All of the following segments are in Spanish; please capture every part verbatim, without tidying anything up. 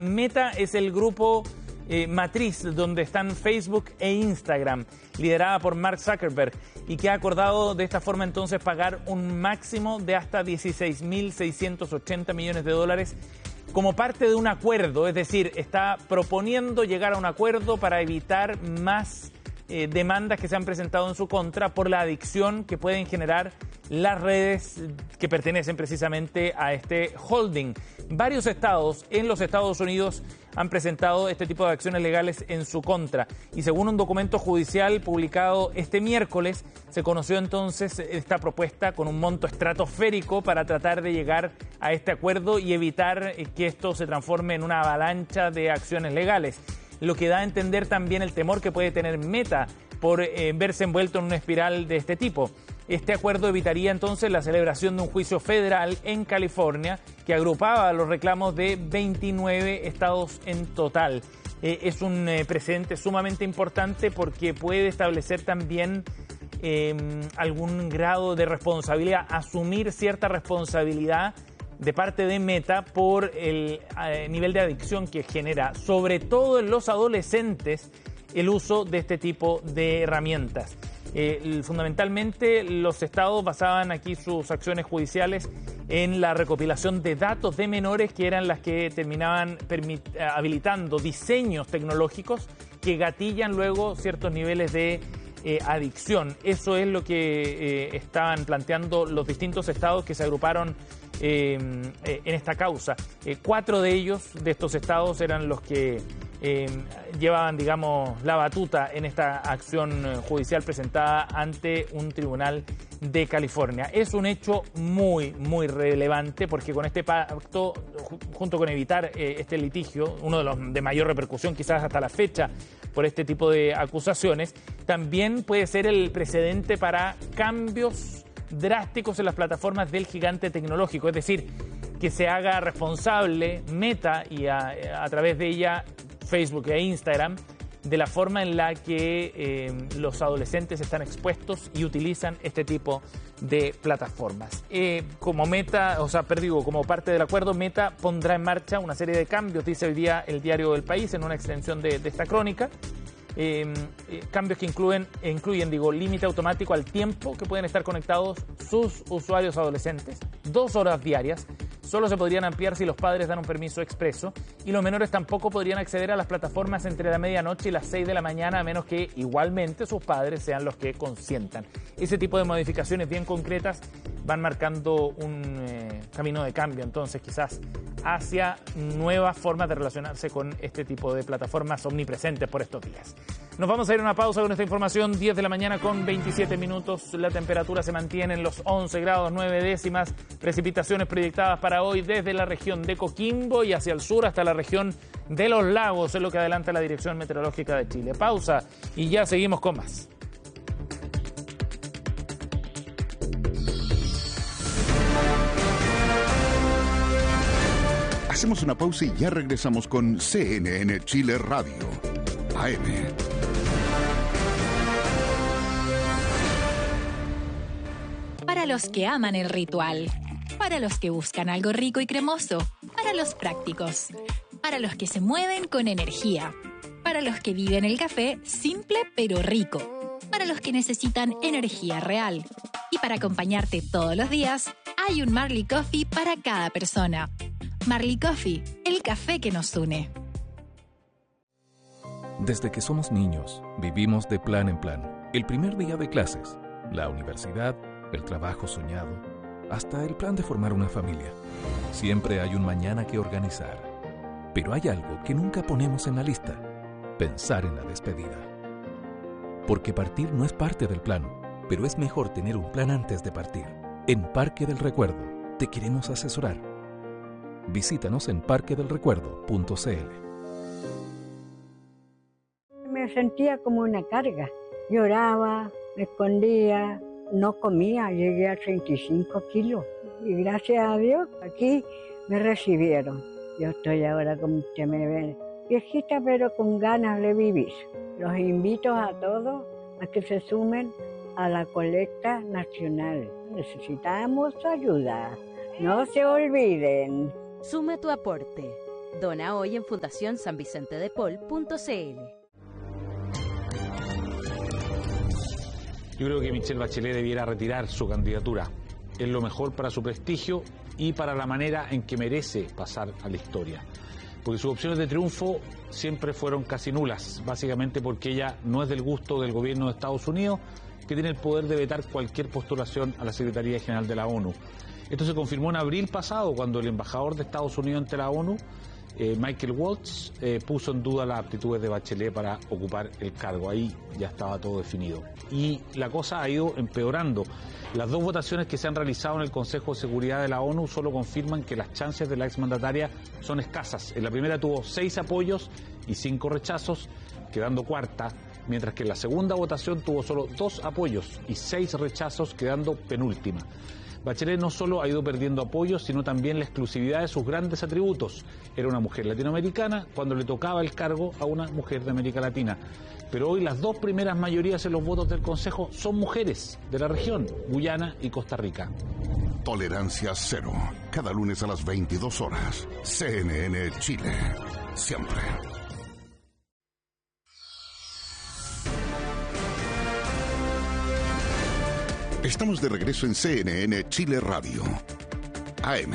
Meta es el grupo eh, matriz donde están Facebook e Instagram, liderada por Mark Zuckerberg, y que ha acordado de esta forma entonces pagar un máximo de hasta dieciséis mil seiscientos ochenta millones de dólares como parte de un acuerdo, es decir, está proponiendo llegar a un acuerdo para evitar más eh, demandas que se han presentado en su contra por la adicción que pueden generar las redes que pertenecen precisamente a este holding. Varios estados en los Estados Unidos han presentado este tipo de acciones legales en su contra y según un documento judicial publicado este miércoles se conoció entonces esta propuesta con un monto estratosférico para tratar de llegar a este acuerdo y evitar que esto se transforme en una avalancha de acciones legales, lo que da a entender también el temor que puede tener Meta por eh, verse envuelto en una espiral de este tipo. Este acuerdo evitaría entonces la celebración de un juicio federal en California que agrupaba los reclamos de veintinueve estados en total. Eh, es un eh, precedente sumamente importante porque puede establecer también eh, algún grado de responsabilidad, asumir cierta responsabilidad de parte de Meta por el eh, nivel de adicción que genera, sobre todo en los adolescentes, el uso de este tipo de herramientas. Eh, fundamentalmente los estados basaban aquí sus acciones judiciales en la recopilación de datos de menores que eran las que terminaban habilitando diseños tecnológicos que gatillan luego ciertos niveles de eh, adicción. Eso es lo que eh, estaban planteando los distintos estados que se agruparon eh, eh, en esta causa. Eh, cuatro de ellos, de estos estados, eran los que Eh, llevaban, digamos, la batuta en esta acción judicial presentada ante un tribunal de California. Es un hecho muy, muy relevante porque con este pacto, junto con evitar eh, este litigio, uno de los de mayor repercusión quizás hasta la fecha por este tipo de acusaciones, también puede ser el precedente para cambios drásticos en las plataformas del gigante tecnológico, es decir, que se haga responsable Meta y a, a través de ella Facebook e Instagram de la forma en la que eh, los adolescentes están expuestos y utilizan este tipo de plataformas. Eh, como Meta, o sea, perdido, como parte del acuerdo, Meta pondrá en marcha una serie de cambios, dice hoy día el diario El País en una extensión de, de esta crónica. Eh, eh, cambios que incluyen, incluyen, digo, límite automático al tiempo que pueden estar conectados sus usuarios adolescentes, dos horas diarias. Solo se podrían ampliar si los padres dan un permiso expreso y los menores tampoco podrían acceder a las plataformas entre la medianoche y las seis de la mañana a menos que igualmente sus padres sean los que consientan. Ese tipo de modificaciones bien concretas van marcando un eh, camino de cambio entonces quizás hacia nuevas formas de relacionarse con este tipo de plataformas omnipresentes por estos días. Nos vamos a ir a una pausa con esta información, diez de la mañana con veintisiete minutos, la temperatura se mantiene en los once grados nueve décimas, precipitaciones proyectadas para hoy desde la región de Coquimbo y hacia el sur hasta la región de los lagos, es lo que adelanta la Dirección Meteorológica de Chile. Pausa y ya seguimos con más. Hacemos una pausa y ya regresamos con C N N Chile Radio, A M. Para los que aman el ritual, para los que buscan algo rico y cremoso, para los prácticos, para los que se mueven con energía, para los que viven el café simple pero rico, para los que necesitan energía real. Y para acompañarte todos los días, hay un Marley Coffee para cada persona. Marley Coffee, el café que nos une. Desde que somos niños, vivimos de plan en plan. El primer día de clases, la universidad, el trabajo soñado, hasta el plan de formar una familia. Siempre hay un mañana que organizar. Pero hay algo que nunca ponemos en la lista: pensar en la despedida. Porque partir no es parte del plan, pero es mejor tener un plan antes de partir. En Parque del Recuerdo te queremos asesorar. Visítanos en parque del recuerdo punto c l. Me sentía como una carga. Lloraba, me escondía, no comía, llegué a treinta y cinco kilos. Y gracias a Dios, aquí me recibieron. Yo estoy ahora, como usted me ve, viejita, pero con ganas de vivir. Los invito a todos a que se sumen a la colecta nacional. Necesitamos ayuda. No se olviden. Suma tu aporte. Dona hoy en fundación san vicente de paul punto c l. Yo creo que Michelle Bachelet debiera retirar su candidatura. Es lo mejor para su prestigio y para la manera en que merece pasar a la historia. Porque sus opciones de triunfo siempre fueron casi nulas, básicamente porque ella no es del gusto del gobierno de Estados Unidos, que tiene el poder de vetar cualquier postulación a la Secretaría General de la ONU. Esto se confirmó en abril pasado, cuando el embajador de Estados Unidos ante la ONU, eh, Michael Waltz, eh, puso en duda las aptitudes de Bachelet para ocupar el cargo. Ahí ya estaba todo definido. Y la cosa ha ido empeorando. Las dos votaciones que se han realizado en el Consejo de Seguridad de la ONU solo confirman que las chances de la exmandataria son escasas. En la primera tuvo seis apoyos y cinco rechazos, quedando cuarta, mientras que en la segunda votación tuvo solo dos apoyos y seis rechazos, quedando penúltima. Bachelet no solo ha ido perdiendo apoyos, sino también la exclusividad de sus grandes atributos. Era una mujer latinoamericana cuando le tocaba el cargo a una mujer de América Latina. Pero hoy las dos primeras mayorías en los votos del Consejo son mujeres de la región, Guyana y Costa Rica. Tolerancia cero. Cada lunes a las veintidós horas. C N N Chile. Siempre. Estamos de regreso en C N N Chile Radio. A M.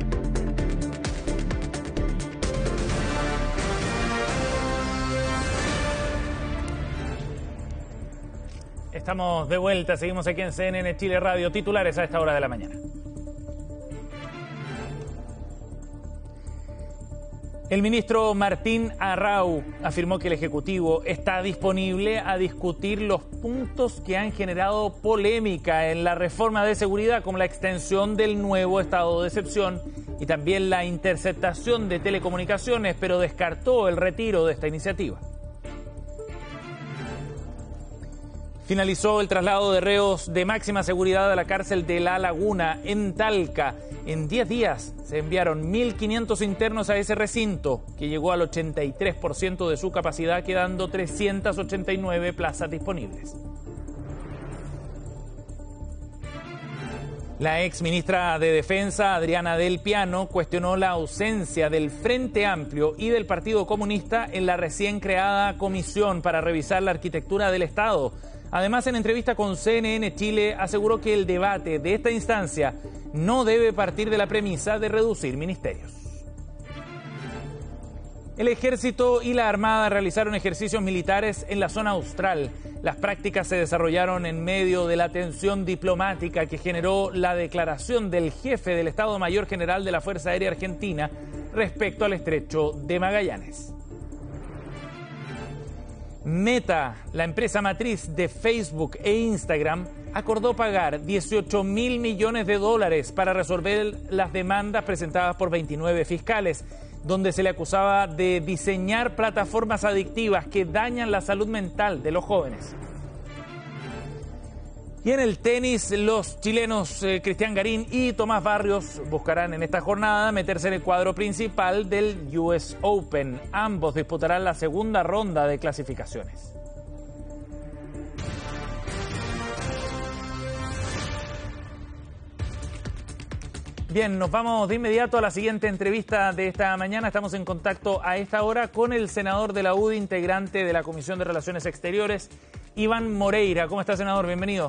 Estamos de vuelta, seguimos aquí en C N N Chile Radio. Titulares a esta hora de la mañana. El ministro Martín Arrau afirmó que el Ejecutivo está disponible a discutir los puntos que han generado polémica en la reforma de seguridad, como la extensión del nuevo estado de excepción y también la interceptación de telecomunicaciones, pero descartó el retiro de esta iniciativa. Finalizó el traslado de reos de máxima seguridad a la cárcel de La Laguna, en Talca. En diez días se enviaron mil quinientos internos a ese recinto, que llegó al ochenta y tres por ciento de su capacidad, quedando trescientas ochenta y nueve plazas disponibles. La ex ministra de Defensa, Adriana Del Piano, cuestionó la ausencia del Frente Amplio y del Partido Comunista en la recién creada comisión para revisar la arquitectura del Estado. Además, en entrevista con C N N Chile, aseguró que el debate de esta instancia no debe partir de la premisa de reducir ministerios. El Ejército y la Armada realizaron ejercicios militares en la zona austral. Las prácticas se desarrollaron en medio de la tensión diplomática que generó la declaración del jefe del Estado Mayor General de la Fuerza Aérea Argentina respecto al estrecho de Magallanes. Meta, la empresa matriz de Facebook e Instagram, acordó pagar dieciocho mil millones de dólares para resolver las demandas presentadas por veintinueve fiscales, donde se le acusaba de diseñar plataformas adictivas que dañan la salud mental de los jóvenes. Y en el tenis, los chilenos eh, Cristian Garín y Tomás Barrios buscarán en esta jornada meterse en el cuadro principal del U S Open. Ambos disputarán la segunda ronda de clasificaciones. Bien, nos vamos de inmediato a la siguiente entrevista de esta mañana. Estamos en contacto a esta hora con el senador de la U D I, integrante de la Comisión de Relaciones Exteriores, Iván Moreira. ¿Cómo está, senador? Bienvenido.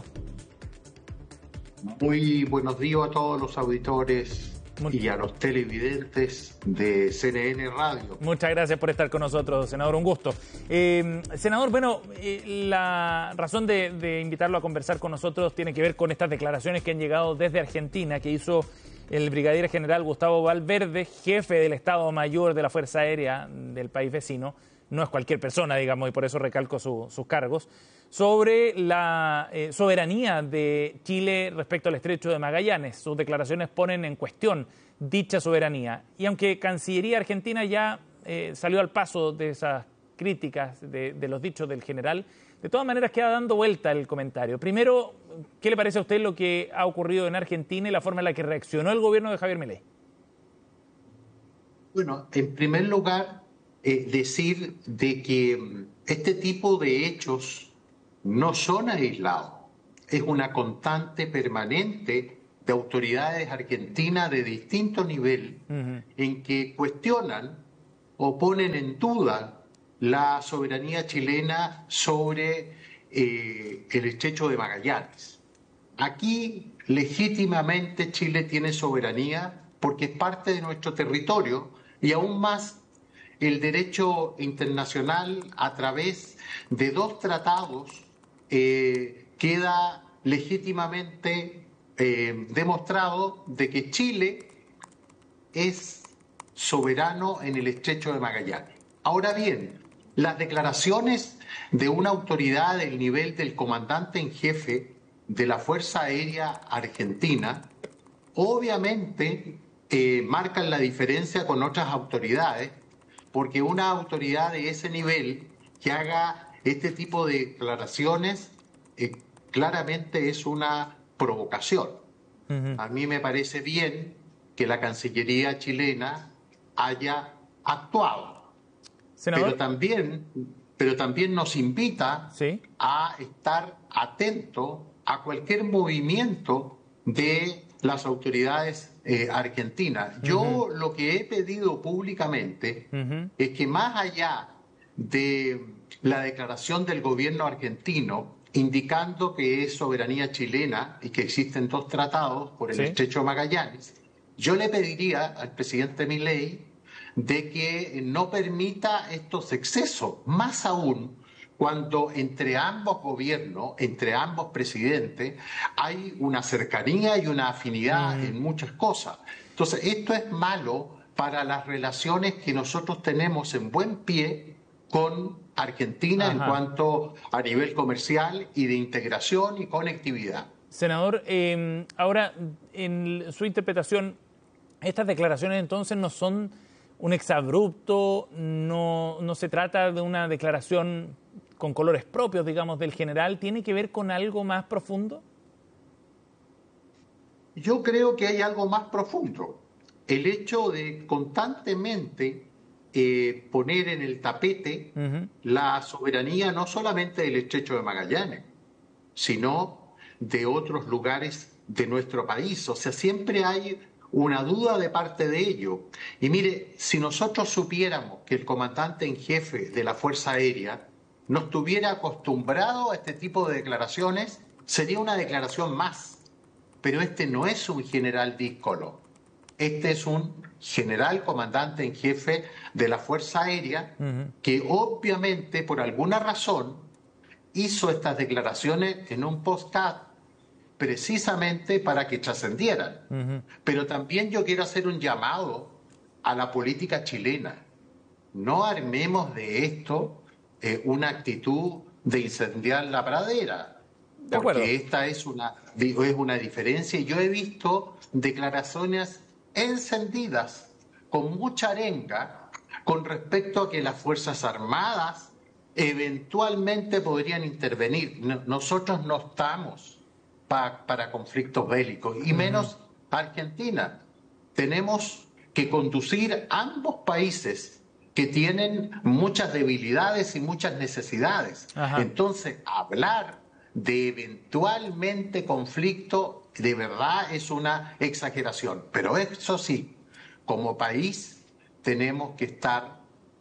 Muy buenos días a todos los auditores Muy... y a los televidentes de C N N Radio. Muchas gracias por estar con nosotros, senador. Un gusto. Eh, senador, bueno, eh, la razón de, de invitarlo a conversar con nosotros tiene que ver con estas declaraciones que han llegado desde Argentina, que hizo el brigadier general Gustavo Valverde, jefe del Estado Mayor de la Fuerza Aérea del país vecino. No es cualquier persona, digamos, y por eso recalco su, sus cargos, sobre la eh, soberanía de Chile respecto al estrecho de Magallanes. Sus declaraciones ponen en cuestión dicha soberanía. Y aunque Cancillería Argentina ya eh, salió al paso de esas críticas, de, de los dichos del general, de todas maneras queda dando vuelta el comentario. Primero, ¿qué le parece a usted lo que ha ocurrido en Argentina y la forma en la que reaccionó el gobierno de Javier Milei? Bueno, en primer lugar, eh, decir de que este tipo de hechos no son aislados. Es una constante permanente de autoridades argentinas de distinto nivel uh-huh. en que cuestionan o ponen en duda la soberanía chilena sobre eh, el estrecho de Magallanes. Aquí legítimamente Chile tiene soberanía porque es parte de nuestro territorio y aún más el derecho internacional a través de dos tratados eh, queda legítimamente eh, demostrado de que Chile es soberano en el estrecho de Magallanes. Ahora bien, las declaraciones de una autoridad del nivel del comandante en jefe de la Fuerza Aérea Argentina obviamente eh, marcan la diferencia con otras autoridades, porque una autoridad de ese nivel que haga este tipo de declaraciones eh, claramente es una provocación. Uh-huh. A mí me parece bien que la Cancillería chilena haya actuado, ¿Senador? pero también, pero también nos invita ¿Sí? a estar atentos a cualquier movimiento de las autoridades eh, argentinas. Yo uh-huh. lo que he pedido públicamente uh-huh. es que más allá de la declaración del gobierno argentino indicando que es soberanía chilena y que existen dos tratados por el ¿Sí? estrecho de Magallanes, yo le pediría al presidente Milei de que no permita estos excesos, más aún cuando entre ambos gobiernos, entre ambos presidentes, hay una cercanía y una afinidad mm. en muchas cosas. Entonces, esto es malo para las relaciones que nosotros tenemos en buen pie con Argentina Ajá. en cuanto a nivel comercial y de integración y conectividad. Senador, eh, ahora, en su interpretación, estas declaraciones entonces no son un exabrupto, no, no se trata de una declaración con colores propios, digamos, del general, ¿tiene que ver con algo más profundo? Yo creo que hay algo más profundo. El hecho de constantemente eh, poner en el tapete uh-huh. la soberanía no solamente del estrecho de Magallanes, sino de otros lugares de nuestro país. O sea, siempre hay una duda de parte de ellos. Y mire, si nosotros supiéramos que el comandante en jefe de la Fuerza Aérea no estuviera acostumbrado a este tipo de declaraciones, sería una declaración más. Pero este no es un general díscolo. Este es un general comandante en jefe de la Fuerza Aérea uh-huh. que obviamente, por alguna razón, hizo estas declaraciones en un podcast precisamente para que trascendieran. Uh-huh. Pero también yo quiero hacer un llamado a la política chilena. No armemos de esto eh, una actitud de incendiar la pradera, porque esta es una, es una diferencia. Yo he visto declaraciones encendidas con mucha arenga con respecto a que las Fuerzas Armadas eventualmente podrían intervenir. Nosotros no estamos pa, para conflictos bélicos, y menos uh-huh. Argentina. Tenemos que conducir ambos países que tienen muchas debilidades y muchas necesidades. Ajá. Entonces, hablar de eventualmente conflicto de verdad es una exageración. Pero eso sí, como país tenemos que estar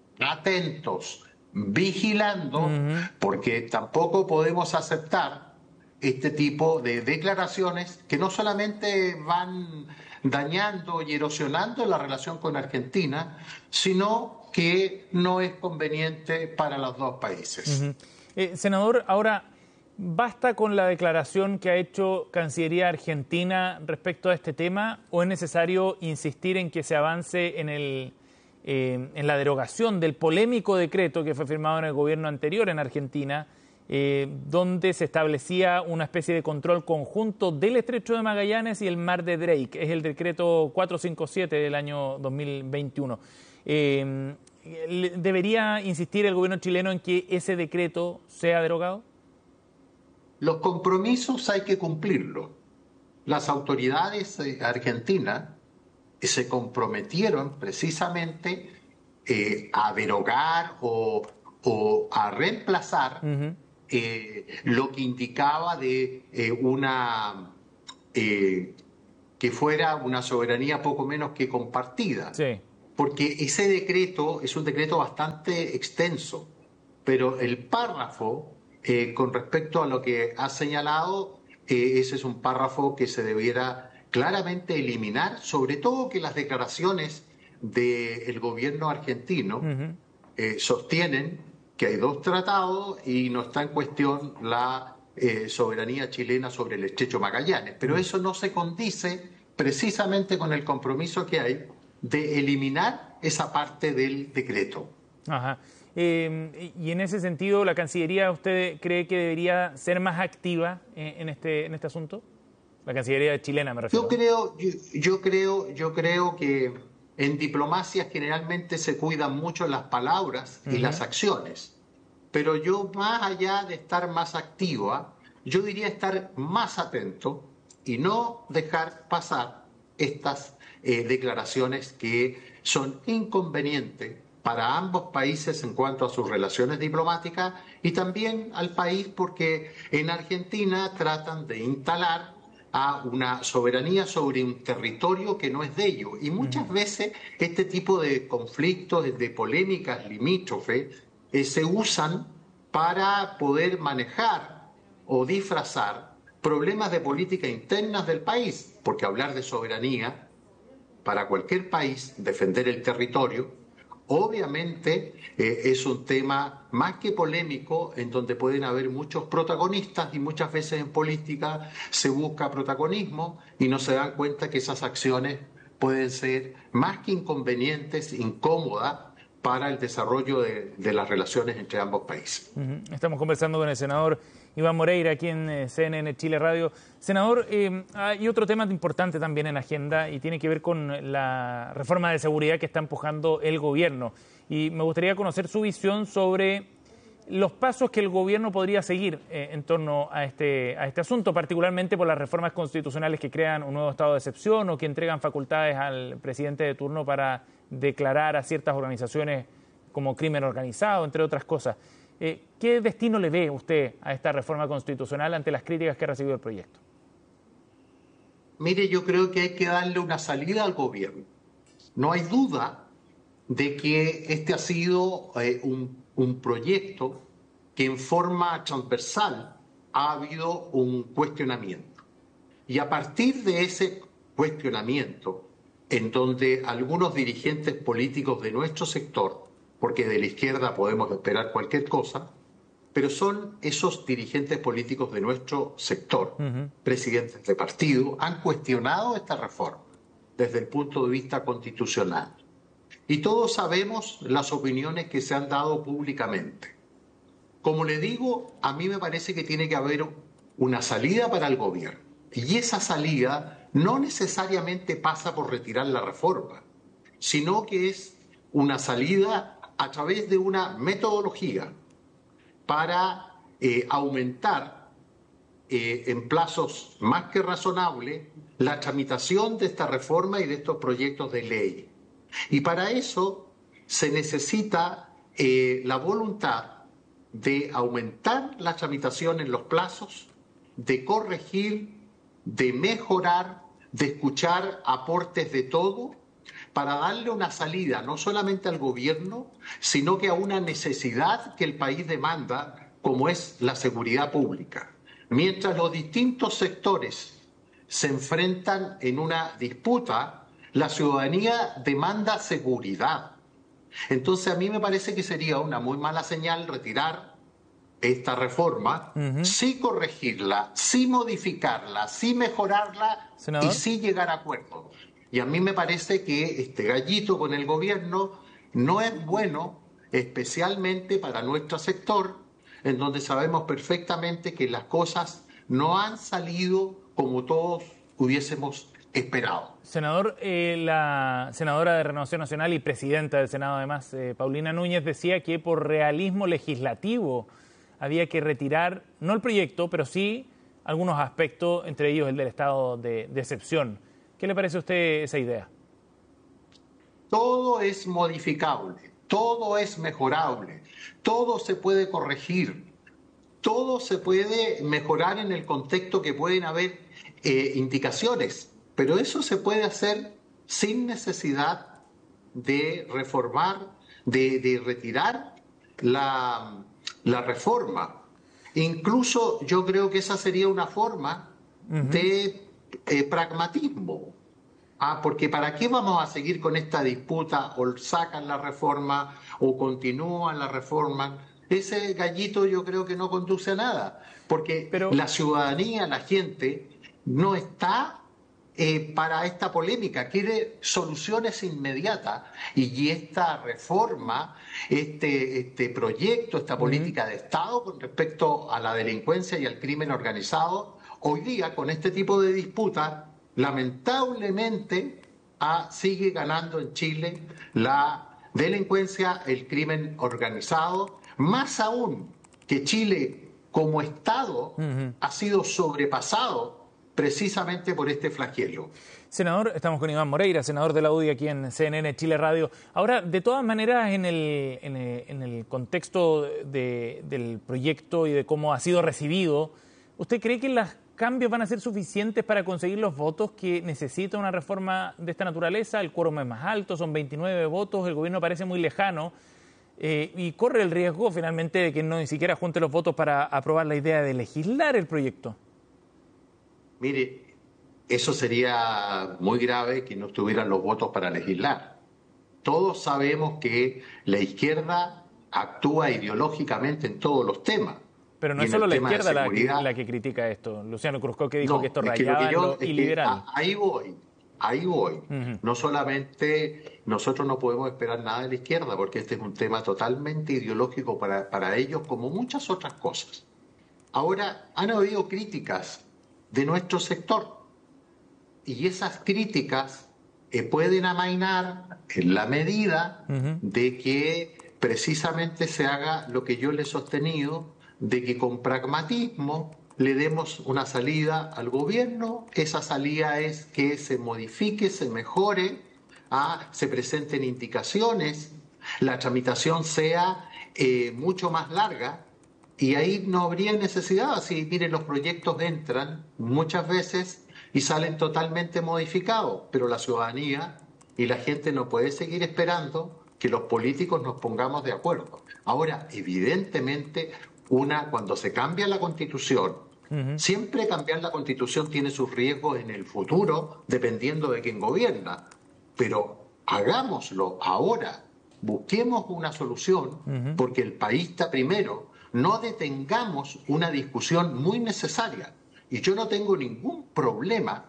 atentos, vigilando, uh-huh. porque tampoco podemos aceptar este tipo de declaraciones que no solamente van dañando y erosionando la relación con Argentina, sino que no es conveniente para los dos países. Uh-huh. eh, senador, ahora, ¿basta con la declaración que ha hecho Cancillería Argentina respecto a este tema, o es necesario insistir en que se avance en, el, eh, en la derogación del polémico decreto que fue firmado en el gobierno anterior en Argentina, eh, donde se establecía una especie de control conjunto del estrecho de Magallanes y el mar de Drake? Es el decreto cuatrocientos cincuenta y siete del año dos mil veintiuno. Eh, ¿Debería insistir el gobierno chileno en que ese decreto sea derogado? Los compromisos hay que cumplirlos. Las autoridades argentinas se comprometieron precisamente eh, a derogar o, o a reemplazar uh-huh. eh, lo que indicaba de eh, una eh, que fuera una soberanía poco menos que compartida. Sí. porque ese decreto es un decreto bastante extenso, pero el párrafo, eh, con respecto a lo que ha señalado, eh, ese es un párrafo que se debiera claramente eliminar, sobre todo que las declaraciones del gobierno argentino uh-huh. eh, sostienen que hay dos tratados y no está en cuestión la eh, soberanía chilena sobre el estrecho Magallanes, pero uh-huh. eso no se condice precisamente con el compromiso que hay de eliminar esa parte del decreto. Ajá. Eh, y en ese sentido, ¿la Cancillería usted cree que debería ser más activa en, en, este, en este asunto? La Cancillería chilena, me refiero. Yo creo, yo, yo creo, yo creo que en diplomacia generalmente se cuidan mucho las palabras y uh-huh. las acciones, pero yo, más allá de estar más activa, yo diría estar más atento y no dejar pasar estas eh, declaraciones que son inconvenientes para ambos países en cuanto a sus relaciones diplomáticas y también al país, porque en Argentina tratan de instalar a una soberanía sobre un territorio que no es de ellos. Y muchas uh-huh. veces este tipo de conflictos, de polémicas limítrofes, eh, se usan para poder manejar o disfrazar problemas de política internas del país, porque hablar de soberanía, para cualquier país, defender el territorio, obviamente eh, es un tema más que polémico, en donde pueden haber muchos protagonistas y muchas veces en política se busca protagonismo y no se dan cuenta que esas acciones pueden ser más que inconvenientes, incómodas para el desarrollo de, de las relaciones entre ambos países. Uh-huh. Estamos conversando con el senador Iván Moreira aquí en eh, C N N Chile Radio. Senador, eh, hay otro tema importante también en la agenda y tiene que ver con la reforma de seguridad que está empujando el gobierno. Y me gustaría conocer su visión sobre los pasos que el gobierno podría seguir eh, en torno a este, a este asunto, particularmente por las reformas constitucionales que crean un nuevo estado de excepción o que entregan facultades al presidente de turno para declarar a ciertas organizaciones como crimen organizado, entre otras cosas. Eh, ¿Qué destino le ve usted a esta reforma constitucional ante las críticas que ha recibido el proyecto? Mire, yo creo que hay que darle una salida al gobierno. No hay duda de que este ha sido eh, un, un proyecto que en forma transversal ha habido un cuestionamiento. Y a partir de ese cuestionamiento, en donde algunos dirigentes políticos de nuestro sector, porque de la izquierda podemos esperar cualquier cosa, pero son esos dirigentes políticos de nuestro sector, uh-huh. presidentes de partido, han cuestionado esta reforma desde el punto de vista constitucional. Y todos sabemos las opiniones que se han dado públicamente. Como le digo, a mí me parece que tiene que haber una salida para el gobierno. Y esa salida no necesariamente pasa por retirar la reforma, sino que es una salida a través de una metodología para eh, aumentar eh, en plazos más que razonables la tramitación de esta reforma y de estos proyectos de ley. Y para eso se necesita eh, la voluntad de aumentar la tramitación en los plazos, de corregir, de mejorar, de escuchar aportes de todo, para darle una salida no solamente al gobierno, sino que a una necesidad que el país demanda, como es la seguridad pública. Mientras los distintos sectores se enfrentan en una disputa, la ciudadanía demanda seguridad. Entonces a mí me parece que sería una muy mala señal retirar esta reforma, uh-huh. sí corregirla, sí modificarla, sí mejorarla, ¿senador? Y sí llegar a acuerdos. Y a mí me parece que este gallito con el gobierno no es bueno, especialmente para nuestro sector, en donde sabemos perfectamente que las cosas no han salido como todos hubiésemos esperado. Senador, eh, la senadora de Renovación Nacional y presidenta del Senado, además, eh, Paulina Núñez, decía que por realismo legislativo había que retirar, no el proyecto, pero sí algunos aspectos, entre ellos el del estado de, de excepción. ¿Qué le parece a usted esa idea? Todo es modificable, todo es mejorable, todo se puede corregir, todo se puede mejorar en el contexto que pueden haber eh, indicaciones, pero eso se puede hacer sin necesidad de reformar, de, de retirar la, la reforma. Incluso yo creo que esa sería una forma uh-huh. de eh, pragmatismo. Ah, porque ¿para qué vamos a seguir con esta disputa? O sacan la reforma o continúan la reforma. Ese gallito yo creo que no conduce a nada. Porque Pero... la ciudadanía, la gente, no está eh, para esta polémica. Quiere soluciones inmediatas. Y esta reforma, este, este proyecto, esta política uh-huh. de Estado con respecto a la delincuencia y al crimen organizado, hoy día con este tipo de disputas, lamentablemente ah, sigue ganando en Chile la delincuencia, el crimen organizado, más aún que Chile como Estado uh-huh. ha sido sobrepasado precisamente por este flagelo. Senador, estamos con Iván Moreira, senador de la U D I aquí en C N N Chile Radio. Ahora, de todas maneras, en el, en el, en el contexto de, del proyecto y de cómo ha sido recibido, ¿usted cree que los cambios van a ser suficientes para conseguir los votos que necesita una reforma de esta naturaleza? El quórum es más alto, son veintinueve votos, el gobierno parece muy lejano eh, y corre el riesgo finalmente de que no ni siquiera junte los votos para aprobar la idea de legislar el proyecto. Mire, eso sería muy grave que no tuvieran los votos para legislar. Todos sabemos que la izquierda actúa ideológicamente en todos los temas. Pero no es solo la izquierda la que, la que critica esto. Luciano Cruzco que dijo no, que esto rayaba en lo iliberal. Ahí voy, ahí voy. Uh-huh. No solamente nosotros no podemos esperar nada de la izquierda, porque este es un tema totalmente ideológico para, para ellos, como muchas otras cosas. Ahora, han habido críticas de nuestro sector. Y esas críticas eh, pueden amainar en la medida uh-huh. de que precisamente se haga lo que yo le he sostenido, de que con pragmatismo le demos una salida al gobierno. Esa salida es que se modifique, se mejore, ah, se presenten indicaciones, la tramitación sea eh, mucho más larga y ahí no habría necesidad. Así, miren, los proyectos entran muchas veces y salen totalmente modificados, pero la ciudadanía y la gente no puede seguir esperando que los políticos nos pongamos de acuerdo. Ahora, evidentemente, una cuando se cambia la Constitución, uh-huh. siempre cambiar la Constitución tiene sus riesgos en el futuro, dependiendo de quién gobierna, pero hagámoslo ahora, busquemos una solución, uh-huh. porque el país está primero, no detengamos una discusión muy necesaria. Y yo no tengo ningún problema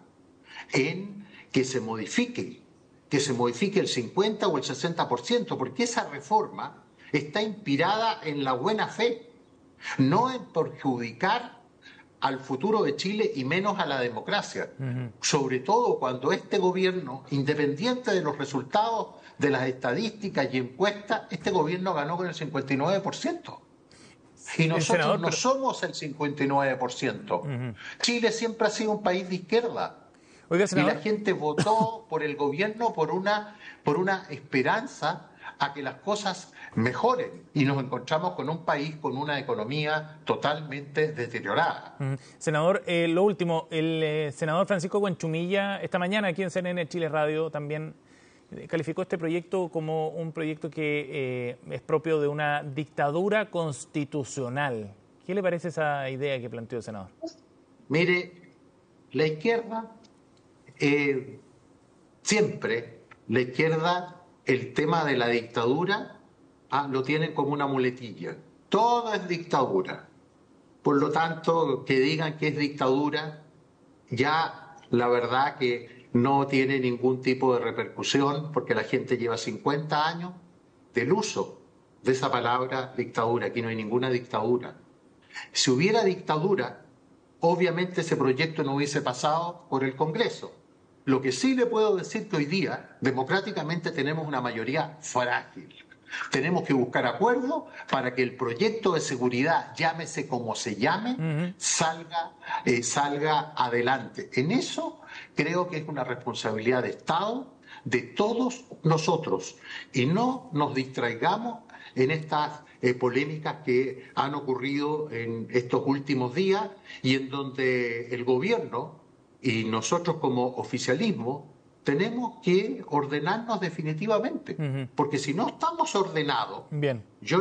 en que se modifique, que se modifique el cincuenta o el sesenta por ciento, porque esa reforma está inspirada en la buena fe, no en perjudicar al futuro de Chile y menos a la democracia. Uh-huh. Sobre todo cuando este gobierno, independiente de los resultados de las estadísticas y encuestas, este gobierno ganó con el cincuenta y nueve por ciento. Y nosotros senador, no pero... somos el cincuenta y nueve por ciento. Uh-huh. Chile siempre ha sido un país de izquierda. Oiga, y la gente votó por el gobierno por una, por una esperanza a que las cosas mejoren. Y nos encontramos con un país con una economía totalmente deteriorada. Uh-huh. Senador, eh, lo último, el eh, senador Francisco Huenchumilla, esta mañana aquí en C N N Chile Radio también calificó este proyecto como un proyecto que eh, es propio de una dictadura constitucional. ¿Qué le parece esa idea que planteó el senador? Mire, la izquierda, eh, siempre, la izquierda, el tema de la dictadura, ah, lo tienen como una muletilla. Todo es dictadura. Por lo tanto, que digan que es dictadura, ya la verdad que no tiene ningún tipo de repercusión, porque la gente lleva cincuenta años del uso de esa palabra dictadura. Aquí no hay ninguna dictadura. Si hubiera dictadura, obviamente ese proyecto no hubiese pasado por el Congreso. Lo que sí le puedo decir que hoy día, democráticamente, tenemos una mayoría frágil. Tenemos que buscar acuerdos para que el proyecto de seguridad, llámese como se llame, uh-huh. salga, eh, salga adelante. En eso creo que es una responsabilidad de Estado, de todos nosotros. Y no nos distraigamos en estas eh, polémicas que han ocurrido en estos últimos días y en donde el gobierno y nosotros como oficialismo tenemos que ordenarnos definitivamente, Ujú. porque si no estamos ordenados, Bien. yo